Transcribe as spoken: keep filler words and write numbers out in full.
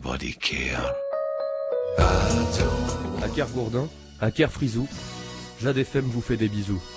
Everybody care. À Kergourdin, à Kerfrisou, Jade F M vous fait des bisous.